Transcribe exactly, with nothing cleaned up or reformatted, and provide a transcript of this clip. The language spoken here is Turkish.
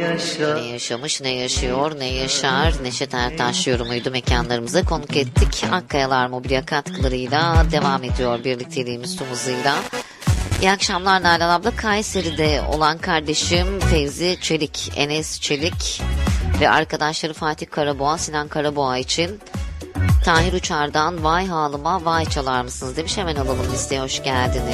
yaşa. Ne yaşamış, ne yaşıyor, ne yaşar. Neşet Ertaş yorumuydu, mekanlarımıza konuk ettik. Akkayalar Mobilya katkılarıyla devam ediyor birlikteliğimiz tüm hızıyla. İyi akşamlar Nalan abla. Kayseri'de olan kardeşim Fevzi Çelik, Enes Çelik ve arkadaşları Fatih Karaboğa, Sinan Karaboğa için Tahir Uçar'dan Vay Halıma Vay çalar mısınız demiş. Hemen alalım listeye, hoş geldiniz.